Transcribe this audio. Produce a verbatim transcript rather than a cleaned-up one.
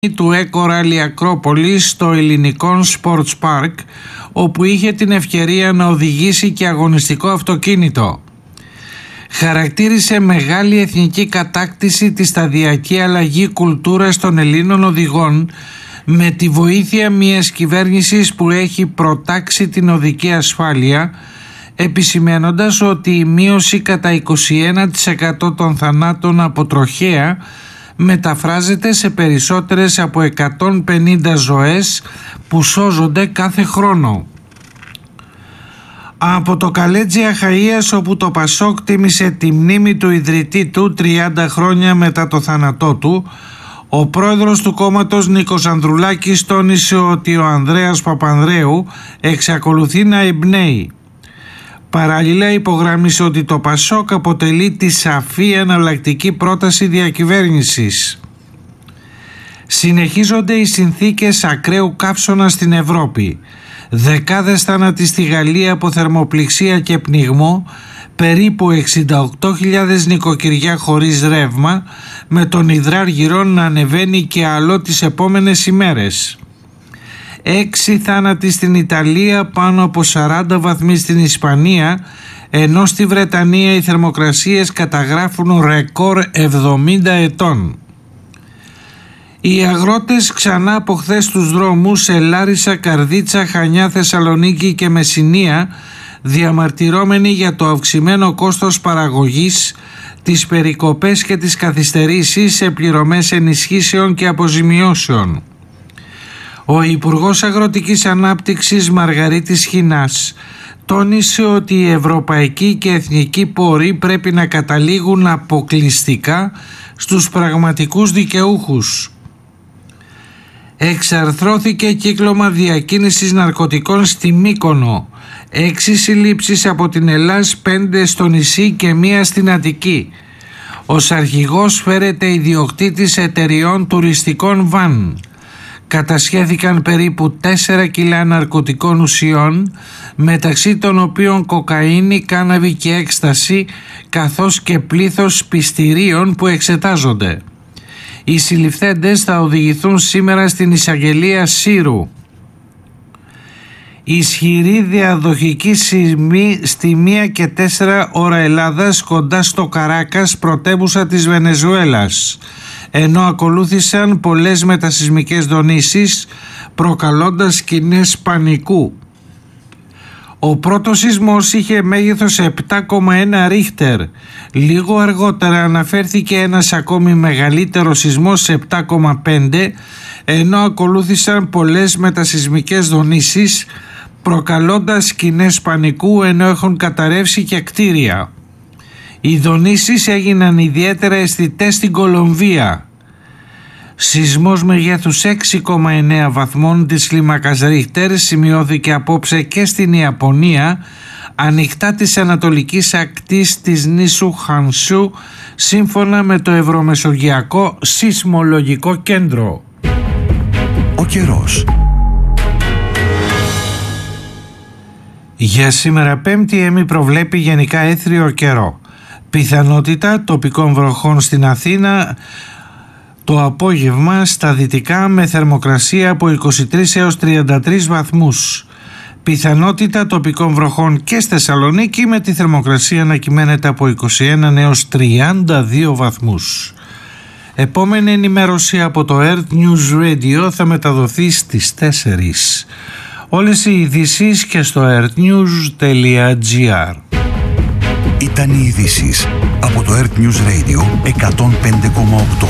του Eco Rally Ακρόπολης στο Ελληνικό Sports Park, όπου είχε την ευκαιρία να οδηγήσει και αγωνιστικό αυτοκίνητο. Χαρακτήρισε μεγάλη εθνική κατάκτηση τη σταδιακή αλλαγή κουλτούρας των Ελλήνων οδηγών με τη βοήθεια μιας κυβέρνησης που έχει προτάξει την οδική ασφάλεια, επισημαίνοντας ότι η μείωση κατά είκοσι ένα τοις εκατό των θανάτων από τροχαία μεταφράζεται σε περισσότερες από εκατόν πενήντα ζωές που σώζονται κάθε χρόνο. Από το Καλέτζι Αχαΐας, όπου το Πασόκ τίμησε τη μνήμη του ιδρυτή του τριάντα χρόνια μετά το θάνατό του, ο πρόεδρος του κόμματος Νίκος Ανδρουλάκης τόνισε ότι ο Ανδρέας Παπανδρέου εξακολουθεί να εμπνέει. Παράλληλα υπογράμμισε ότι το Πασόκ αποτελεί τη σαφή εναλλακτική πρόταση διακυβέρνησης. Συνεχίζονται οι συνθήκες ακραίου καύσωνα στην Ευρώπη. Δεκάδες θάνατοι στη Γαλλία από θερμοπληξία και πνιγμό, περίπου εξήντα οκτώ χιλιάδες νοικοκυριά χωρίς ρεύμα, με τον υδράργυρο να ανεβαίνει και άλλο τις επόμενες ημέρες. Έξι θάνατοι στην Ιταλία, πάνω από σαράντα βαθμοί στην Ισπανία, ενώ στη Βρετανία οι θερμοκρασίες καταγράφουν ρεκόρ εβδομήντα ετών. Οι αγρότες ξανά από χθες στους δρόμους σε Λάρισα, Καρδίτσα, Χανιά, Θεσσαλονίκη και Μεσσηνία, διαμαρτυρώμενοι για το αυξημένο κόστος παραγωγής, τις περικοπές και τις καθυστερήσεις σε πληρωμές ενισχύσεων και αποζημιώσεων. Ο Υπουργός Αγροτικής Ανάπτυξης Μαργαρίτης Χινάς τόνισε ότι οι ευρωπαϊκοί και εθνικοί πόροι πρέπει να καταλήγουν αποκλειστικά στους πραγματικούς δικαιούχους. Εξαρθρώθηκε κύκλωμα διακίνησης ναρκωτικών στη Μύκονο. Έξι συλλήψεις από την Ελλάς, πέντε στο νησί και μία στην Αττική. Ως αρχηγός φέρεται ιδιοκτήτης εταιριών τουριστικών βαν. Κατασχέθηκαν περίπου τέσσερα κιλά ναρκωτικών ουσιών, μεταξύ των οποίων κοκαίνη, κάναβη και έκσταση, καθώς και πλήθος πιστηρίων που εξετάζονται. Οι συλληφθέντες θα οδηγηθούν σήμερα στην εισαγγελία Σύρου. Ισχυρή διαδοχική σεισμή στη μία και τέσσερα ώρα Ελλάδας κοντά στο Καράκας, πρωτεύουσα της Βενεζουέλας, ενώ ακολούθησαν πολλές μετασεισμικές δονήσεις προκαλώντας σκηνές πανικού. Ο πρώτος σεισμός είχε μέγεθος επτά κόμμα ένα ρίχτερ. Λίγο αργότερα αναφέρθηκε ένας ακόμη μεγαλύτερος σεισμός σε επτά κόμμα πέντε, ενώ ακολούθησαν πολλές μετασεισμικές δονήσεις προκαλώντας σκηνές πανικού, ενώ έχουν καταρρεύσει και κτίρια. Οι δονήσεις έγιναν ιδιαίτερα αισθητές στην Κολομβία. Σεισμός μεγέθους έξι κόμμα εννέα βαθμών της κλίμακας Ρίχτερ σημειώθηκε απόψε και στην Ιαπωνία, ανοιχτά της ανατολικής ακτής της νήσου Χανσού, σύμφωνα με το Ευρωμεσογειακό Σεισμολογικό Κέντρο. Ο καιρός. Για σήμερα Πέμπτη ΕΜΗ προβλέπει γενικά έθριο καιρό. Πιθανότητα τοπικών βροχών στην Αθήνα το απόγευμα στα δυτικά, με θερμοκρασία από είκοσι τρεις έως τριάντα τρεις βαθμούς. Πιθανότητα τοπικών βροχών και στη Θεσσαλονίκη, με τη θερμοκρασία να κυμαίνεται από είκοσι ένα έως τριάντα δύο βαθμούς. Επόμενη ενημέρωση από το Earth News Radio θα μεταδοθεί στις τέσσερις. Όλες οι ειδήσεις και στο earthnews τελεία gr. Ήταν οι ειδήσεις από το Earth News Radio εκατόν πέντε κόμμα οκτώ.